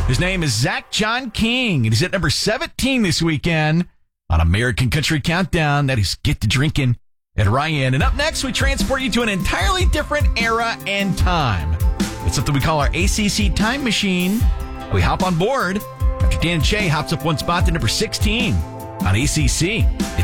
His name is Zach John King, and he's at number 17 this weekend on American Country Countdown. That is Get to Drinking at Ryan. And up next, we transport you to an entirely different era and time. It's something we call our ACC Time Machine. We hop on board after Dan Che hops up one spot to number 16 on ACC. It's